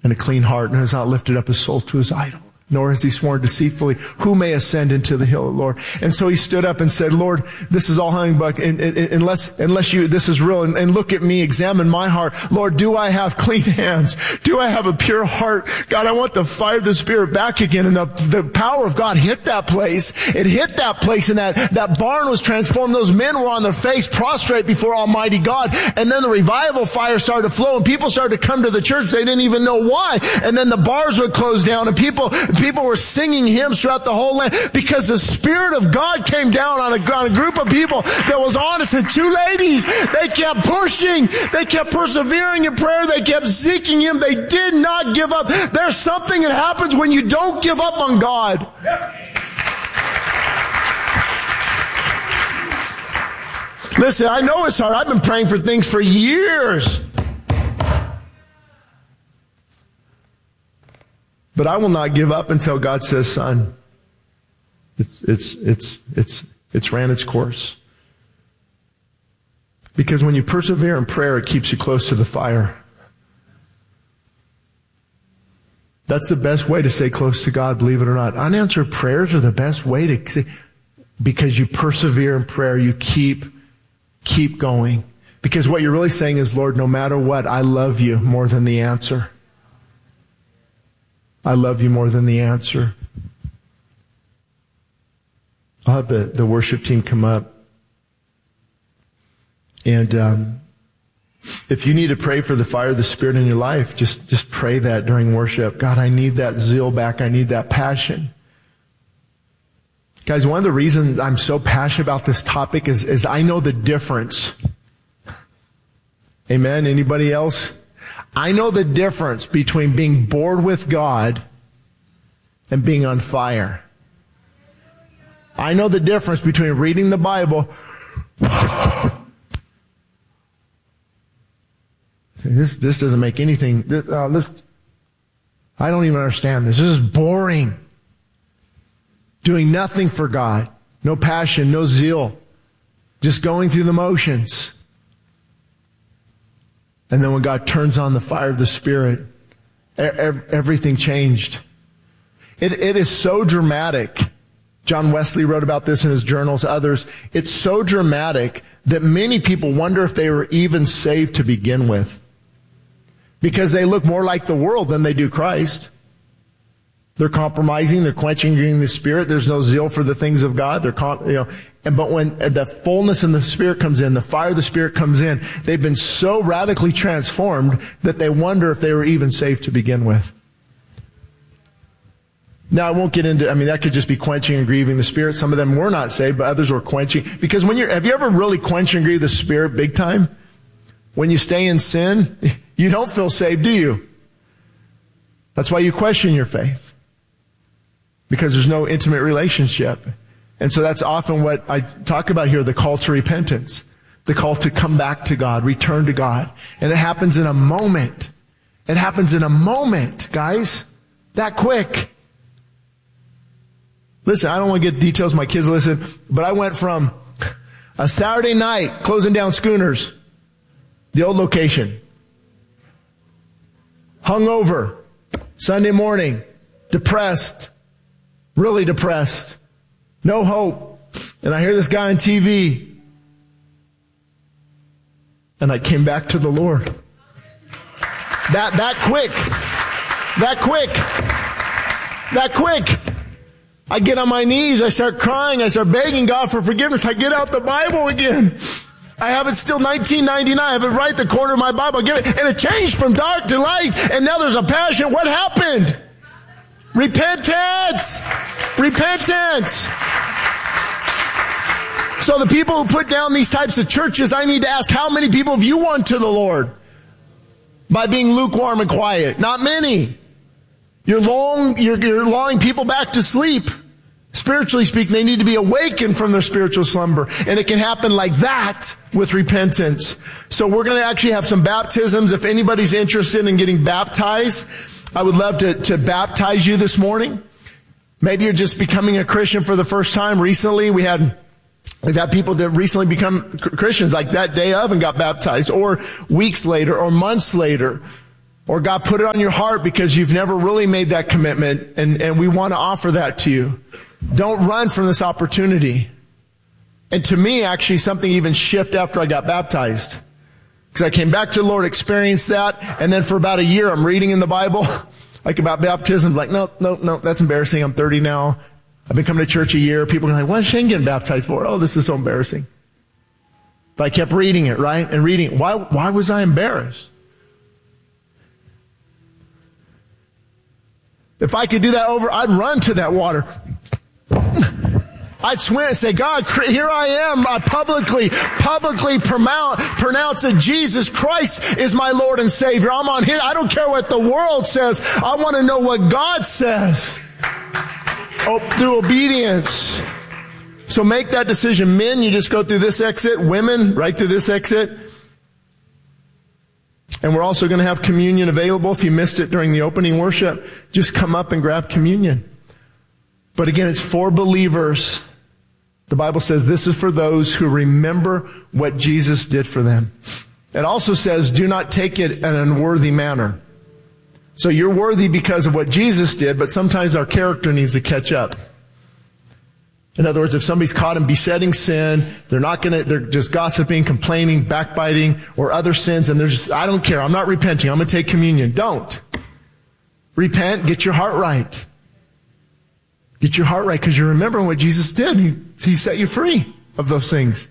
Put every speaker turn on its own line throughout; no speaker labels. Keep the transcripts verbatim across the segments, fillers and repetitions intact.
and a clean heart, and has not lifted up his soul to his idol, nor has he sworn deceitfully, who may ascend into the hill of the Lord? And so he stood up and said, Lord, this is all humbug, and, and, and, unless, unless you, this is real, and, and look at me, examine my heart. Lord, do I have clean hands? Do I have a pure heart? God, I want the fire of the Spirit back again. And the, the power of God hit that place. It hit that place, and that, that barn was transformed. Those men were on their face, prostrate before Almighty God. And then the revival fire started to flow, and people started to come to the church. They didn't even know why. And then the bars would close down, and people, People were singing hymns throughout the whole land because the Spirit of God came down on a, on a group of people that was honest. And two ladies, they kept pushing. They kept persevering in prayer. They kept seeking Him. They did not give up. There's something that happens when you don't give up on God. Listen, I know it's hard. I've been praying for things for years. But I will not give up until God says, son, it's, it's, it's, it's, it's ran its course. Because when you persevere in prayer, it keeps you close to the fire. That's the best way to stay close to God, believe it or not. Unanswered prayers are the best way to, because you persevere in prayer, you keep, keep going. Because what you're really saying is, Lord, no matter what, I love you more than the answer. I love you more than the answer. I'll have the, the worship team come up. And um, if you need to pray for the fire of the Spirit in your life, just, just pray that during worship. God, I need that zeal back. I need that passion. Guys, one of the reasons I'm so passionate about this topic is, is I know the difference. Amen? Anybody else? I know the difference between being bored with God and being on fire. I know the difference between reading the Bible. This, this doesn't make anything. This, uh, this, I don't even understand this. This is boring. Doing nothing for God. No passion, no zeal. Just going through the motions. And then when God turns on the fire of the Spirit, everything changed. It, it is so dramatic. John Wesley wrote about this in his journals, others. It's so dramatic that many people wonder if they were even saved to begin with. Because they look more like the world than they do Christ. They're compromising, they're quenching the Spirit. There's no zeal for the things of God. They're, you know, and but when the fullness in the Spirit comes in, the fire of the Spirit comes in, they've been so radically transformed that they wonder if they were even saved to begin with. Now, I won't get into, I mean, that could just be quenching and grieving the Spirit. Some of them were not saved, but others were quenching. Because when you're, have you ever really quenched and grieved the Spirit big time? When you stay in sin, you don't feel saved, do you? That's why you question your faith. Because there's no intimate relationship. And so that's often what I talk about here, the call to repentance. The call to come back to God, return to God. And it happens in a moment. It happens in a moment, guys. That quick. Listen, I don't want to get details, my kids listen, but I went from a Saturday night closing down Schooners, the old location, hungover, Sunday morning, depressed, really depressed, no hope. And I hear this guy on T V. And I came back to the Lord. That, that quick. That quick. That quick. I get on my knees. I start crying. I start begging God for forgiveness. I get out the Bible again. I have it still nineteen ninety-nine. I have it right at the corner of my Bible. I get it. And it changed from dark to light. And now there's a passion. What happened? Repentance. Repentance. So the people who put down these types of churches, I need to ask, how many people have you won to the Lord? By being lukewarm and quiet. Not many. You're long, you're, you're lulling people back to sleep. Spiritually speaking, they need to be awakened from their spiritual slumber. And it can happen like that with repentance. So we're going to actually have some baptisms. If anybody's interested in getting baptized, I would love to, to baptize you this morning. Maybe you're just becoming a Christian for the first time. Recently, we had, we've had people that recently become Christians like that day of and got baptized, or weeks later, or months later. Or God put it on your heart because you've never really made that commitment, and, and we want to offer that to you. Don't run from this opportunity. And to me, actually, something even shifted after I got baptized. Because I came back to the Lord, experienced that, and then for about a year I'm reading in the Bible, like about baptism, like, no, no, no, that's embarrassing. I'm thirty now. I've been coming to church a year. People are like, what is Shane getting baptized for? Oh, this is so embarrassing. But I kept reading it, right? And reading it. Why, why was I embarrassed? If I could do that over, I'd run to that water. I'd swim and say, God, here I am. I publicly, publicly pronounce that Jesus Christ is my Lord and Savior. I'm on His. I don't care what the world says. I want to know what God says. Oh, through obedience. So make that decision. Men, you just go through this exit. Women, right through this exit. And we're also going to have communion available. If you missed it during the opening worship, just come up and grab communion. But again, it's for believers. The Bible says this is for those who remember what Jesus did for them. It also says, do not take it in an unworthy manner. So you're worthy because of what Jesus did, but sometimes our character needs to catch up. In other words, if somebody's caught in besetting sin, they're not gonna, they're just gossiping, complaining, backbiting, or other sins, and they're just, I don't care, I'm not repenting, I'm gonna take communion. Don't. Repent, get your heart right. Get your heart right, because you're remembering what Jesus did. He, he set you free of those things.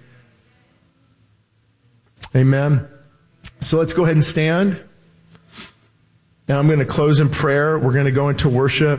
Amen. So let's go ahead and stand. And I'm going to close in prayer. We're going to go into worship.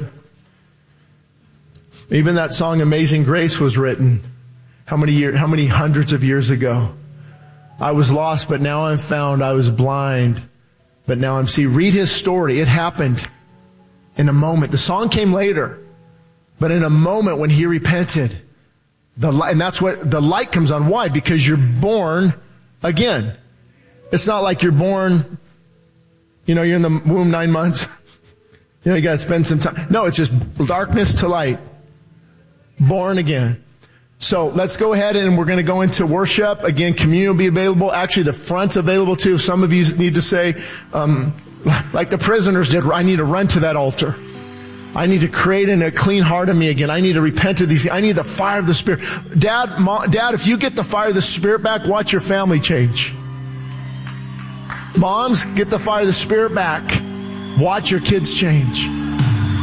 Even that song, Amazing Grace, was written how many years, how many hundreds of years ago? I was lost, but now I'm found. I was blind, but now I'm see. Read his story. It happened in a moment. The song came later, but in a moment when he repented, the light, and that's what the light comes on. Why? Because you're born again. It's not like you're born, you know, you're in the womb nine months. You know, you got to spend some time. No, it's just darkness to light. Born again. So let's go ahead and we're going to go into worship. Again, communion will be available. Actually, the front's available too. If some of you need to say, um, like the prisoners did, I need to run to that altar. I need to create in a clean heart in me again. I need to repent of these. I need the fire of the Spirit. Dad, Mom, Dad, if you get the fire of the Spirit back, watch your family change. Moms, get the fire of the Spirit back. Watch your kids change.